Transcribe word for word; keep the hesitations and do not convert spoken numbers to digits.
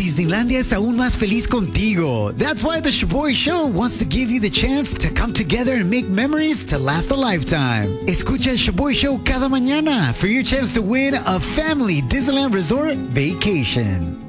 Disneylandia es aún más feliz contigo. That's why the Shaboy Show wants to give you the chance to come together and make memories to last a lifetime. Escucha el Shaboy Show cada mañana for your chance to win a family Disneyland Resort vacation.